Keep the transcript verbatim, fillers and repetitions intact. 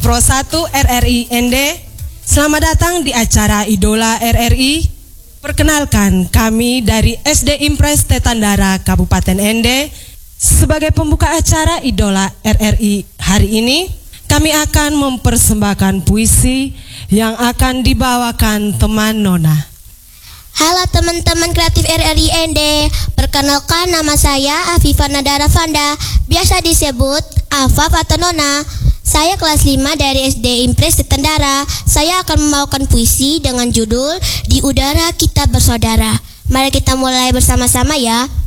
Pro satu R R I N D. Selamat datang di acara Idola R R I. Perkenalkan, kami dari S D Impres Tetandara Kabupaten N D. Sebagai pembuka acara Idola R R I hari ini, kami akan mempersembahkan puisi yang akan dibawakan teman Nona. Halo teman-teman kreatif R R I N D, perkenalkan nama saya Afifah Nadara Fanda, biasa disebut Afaf atau Nona. Saya kelas lima dari S D Impres Tetandara. Saya akan membawakan puisi dengan judul Di Udara Kita Bersaudara. Mari kita mulai bersama-sama ya.